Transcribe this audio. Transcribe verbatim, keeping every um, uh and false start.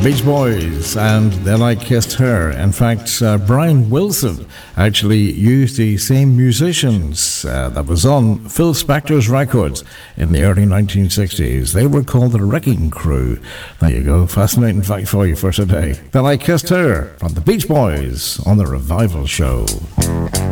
Beach Boys and Then I Kissed Her. In fact, uh, Brian Wilson actually used the same musicians uh, that was on Phil Spector's records in the early nineteen sixties. They were called the Wrecking Crew. There you go, fascinating fact for you for today. Then I Kissed Her from the Beach Boys on the Revival Show.